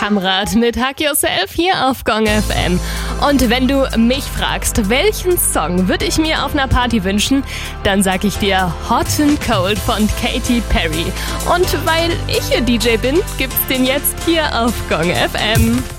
Kamrat mit Hug Yourself hier auf Gong FM. Und wenn du mich fragst, welchen Song würde ich mir auf einer Party wünschen, dann sag ich dir Hot and Cold von Katy Perry. Und weil ich ihr DJ bin, gibt's den jetzt hier auf Gong FM.